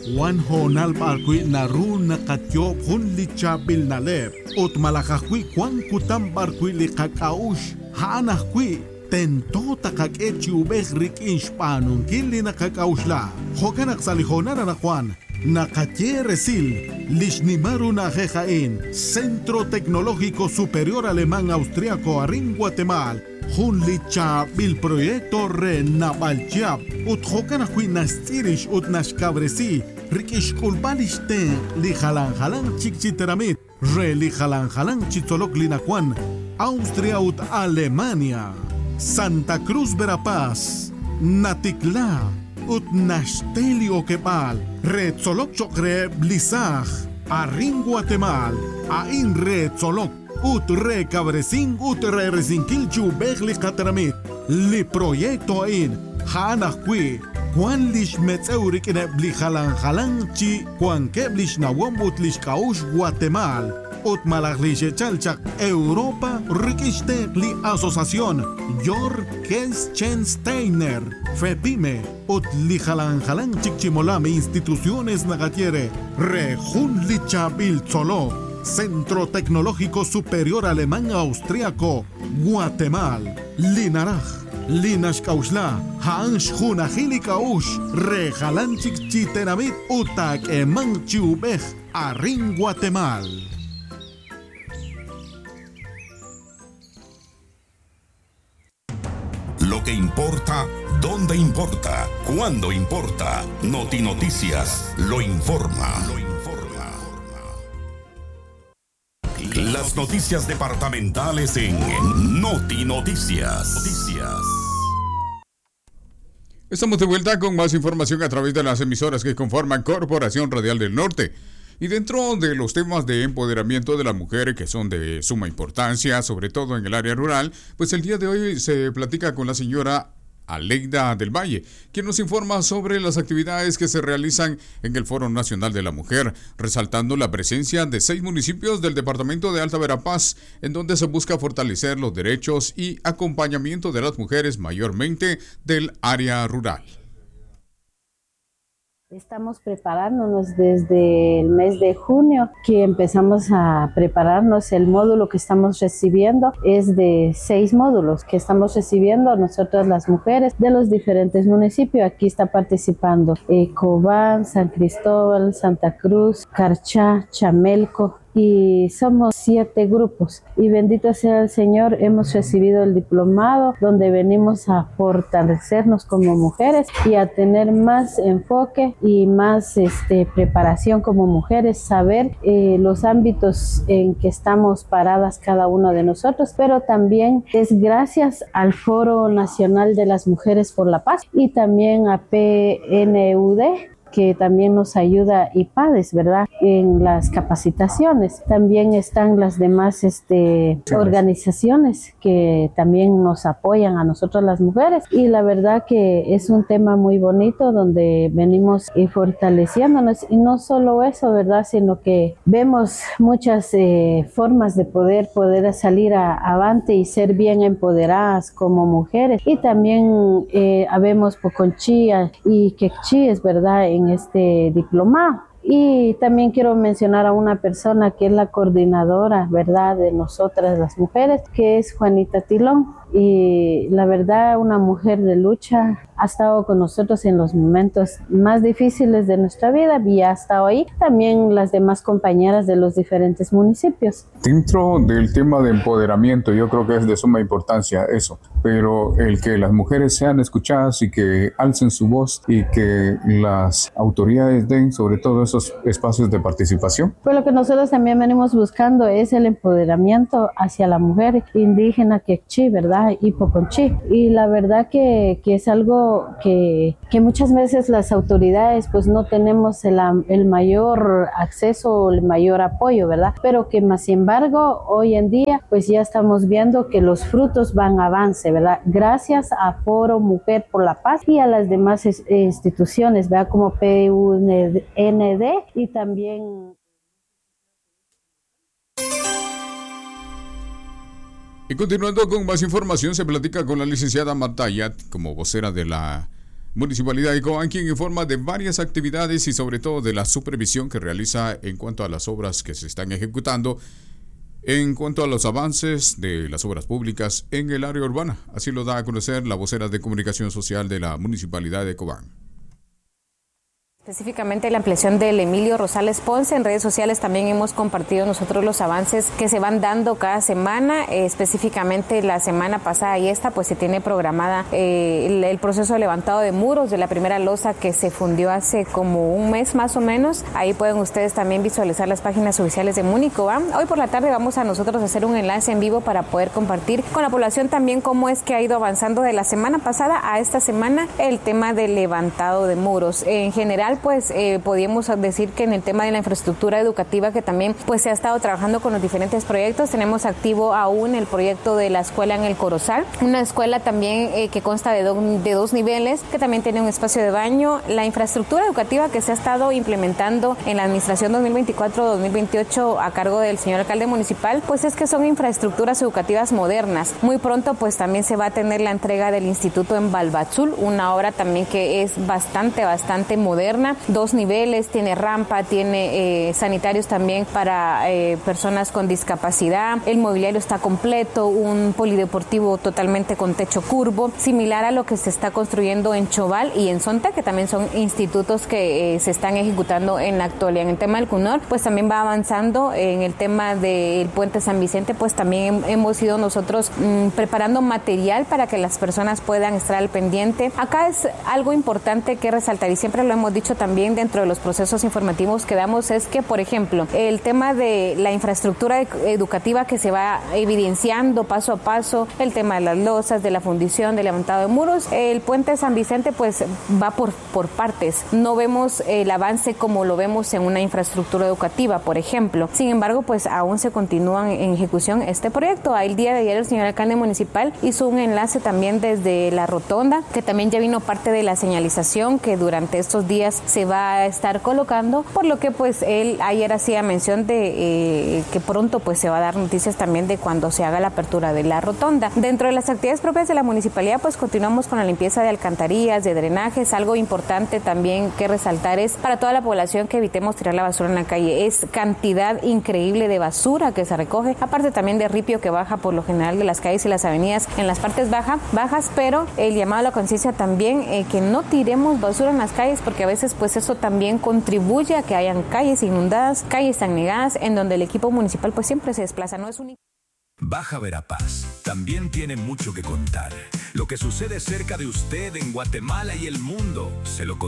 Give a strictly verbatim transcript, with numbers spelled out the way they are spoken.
Juan Honal Barqui Naru Nakatyo Hun Lichabil Nalep Ut Malakakwi Juan Kutam Barqui Likakaush Hanakwi Tento Takakechi Ubek Rik Inshpanun Kili Nakakaushla Hokanak Salihonara na Juan Nakatye Resil Lishnimaru Najejain Centro Tecnológico Superior Alemán Austriaco Arin Guatemala Jun licha bil proyecto re nabalchiab ut hokanakwi nastirish ut nashkabresi rikish kulbalishten li jalan jalan chikchiteramit re li jalan jalan chitzolok linakwan Austria ut Alemania Santa Cruz Verapaz Natikla ut nashtelio kepal re tzolok chokre blisaj Arin Guatemala ain re tzolok ut re cabresin ut re resinquil chubeg li katramit li proyecto in hanakwi Juan lish metzeurik ne bli jalan jalan chi Juan keblish nawom ut lish kaush Guatemala ut malaglishe chalchak Europa rikishtek li asociación Yor Kelschensteiner Fepime ut li jalan jalan chikchimolame instituciones nagatiere re jun li chabil tzolo Centro Tecnológico Superior Alemán Austriaco, Guatemala, Linaraj, Linash Kaushla, Hansh Junajili Kaush, Rejalanchik Chitenamit, Utak Eman Chiubej, Arin Guatemala. Lo que importa, dónde importa, cuándo importa. Noti Noticias lo informa. Lo informa. Las noticias departamentales en Noti Noticias. Noticias. Estamos de vuelta con más información a través de las emisoras que conforman Corporación Radial del Norte. Y dentro de los temas de empoderamiento de la mujer que son de suma importancia, sobre todo en el área rural, pues el día de hoy se platica con la señora Aleida del Valle, quien nos informa sobre las actividades que se realizan en el Foro Nacional de la Mujer, resaltando la presencia de seis municipios del departamento de Alta Verapaz, en donde se busca fortalecer los derechos y acompañamiento de las mujeres, mayormente del área rural. Estamos preparándonos desde el mes de junio, que empezamos a prepararnos. El módulo que estamos recibiendo es de seis módulos que estamos recibiendo nosotras las mujeres de los diferentes municipios. Aquí está participando eh, Cobán, San Cristóbal, Santa Cruz, Carchá, Chamelco. Y somos siete grupos y bendito sea el Señor, hemos recibido el diplomado donde venimos a fortalecernos como mujeres y a tener más enfoque y más este, preparación como mujeres, saber eh, los ámbitos en que estamos paradas cada uno de nosotros, pero también es gracias al Foro Nacional de las Mujeres por la Paz y también a P N U D, que también nos ayuda, y PADES, ¿verdad?, en las capacitaciones. También están las demás este, organizaciones que también nos apoyan a nosotros las mujeres, y la verdad que es un tema muy bonito donde venimos eh, fortaleciéndonos, y no solo eso, ¿verdad?, sino que vemos muchas eh, formas de poder, poder salir a, avante y ser bien empoderadas como mujeres, y también eh, habemos Poconchía y Quechíes, ¿verdad?, en este diplomado. Y también quiero mencionar a una persona que es la coordinadora, ¿verdad?, de nosotras las mujeres, que es Juanita Tilón. Y la verdad, una mujer de lucha, ha estado con nosotros en los momentos más difíciles de nuestra vida y ha estado ahí. También las demás compañeras de los diferentes municipios. Dentro del tema de empoderamiento, yo creo que es de suma importancia eso, pero el que las mujeres sean escuchadas y que alcen su voz y que las autoridades den sobre todo esos espacios de participación. Pues lo que nosotros también venimos buscando es el empoderamiento hacia la mujer indígena quechí, ¿verdad?, y Poconchí. Y la verdad que, que es algo que, que muchas veces las autoridades pues no tenemos el, el mayor acceso o el mayor apoyo, ¿verdad? Pero que más sin embargo hoy en día pues ya estamos viendo que los frutos van a avance, ¿verdad? Gracias a Foro Mujer por la Paz y a las demás es, instituciones, ¿verdad?, como P U N D y también... Y continuando con más información, se platica con la licenciada Marta Ayat como vocera de la Municipalidad de Cobán, quien informa de varias actividades y sobre todo de la supervisión que realiza en cuanto a las obras que se están ejecutando, en cuanto a los avances de las obras públicas en el área urbana. Así lo da a conocer la vocera de comunicación social de la Municipalidad de Cobán. Específicamente la ampliación del Emilio Rosales Ponce. En redes sociales también hemos compartido nosotros los avances que se van dando cada semana. Eh, específicamente la semana pasada y esta pues se tiene programada eh, el, el proceso de levantado de muros de la primera losa que se fundió hace como un mes más o menos. Ahí pueden ustedes también visualizar las páginas oficiales de Municobán. Hoy por la tarde vamos a nosotros a hacer un enlace en vivo para poder compartir con la población también cómo es que ha ido avanzando de la semana pasada a esta semana el tema del levantado de muros. En general pues eh, podríamos decir que en el tema de la infraestructura educativa que también pues se ha estado trabajando con los diferentes proyectos. Tenemos activo aún el proyecto de la escuela en el Corozal, una escuela también eh, que consta de, do, de dos niveles, que también tiene un espacio de baño. La infraestructura educativa que se ha estado implementando en la administración dos mil veinticuatro dos mil veintiocho a cargo del señor alcalde municipal, pues es que son infraestructuras educativas modernas. Muy pronto pues también se va a tener la entrega del instituto en Balbazul, una obra también que es bastante, bastante moderna. Dos niveles, tiene rampa, tiene eh, sanitarios también para eh, personas con discapacidad. El mobiliario está completo, un polideportivo totalmente con techo curvo, similar a lo que se está construyendo en Choval y en Sonta, que también son institutos que eh, se están ejecutando en la actualidad. En el tema del CUNOR, pues también va avanzando. En el tema del puente San Vicente, pues también hemos ido nosotros mmm, preparando material para que las personas puedan estar al pendiente. Acá es algo importante que resaltar y siempre lo hemos dicho también dentro de los procesos informativos que damos, es que, por ejemplo, el tema de la infraestructura educativa que se va evidenciando paso a paso, el tema de las losas, de la fundición, del levantado de muros, el puente San Vicente pues va por, por partes. No vemos el avance como lo vemos en una infraestructura educativa, por ejemplo. Sin embargo, pues aún se continúan en ejecución este proyecto. El día de ayer el señor alcalde municipal hizo un enlace también desde la rotonda, que también ya vino parte de la señalización que durante estos días se va a estar colocando, por lo que pues él ayer hacía mención de eh, que pronto pues se va a dar noticias también de cuando se haga la apertura de la rotonda. Dentro de las actividades propias de la municipalidad pues continuamos con la limpieza de alcantarillas, de drenajes. Algo importante también que resaltar es para toda la población que evitemos tirar la basura en la calle. Es cantidad increíble de basura que se recoge, aparte también de ripio que baja por lo general de las calles y las avenidas en las partes baja, bajas, pero el llamado a la conciencia también eh, que no tiremos basura en las calles, porque a veces pues eso también contribuye a que hayan calles inundadas, calles anegadas, en donde el equipo municipal pues siempre se desplaza. No es único. Baja Verapaz también tiene mucho que contar. Lo que sucede cerca de usted en Guatemala y el mundo, se lo contamos.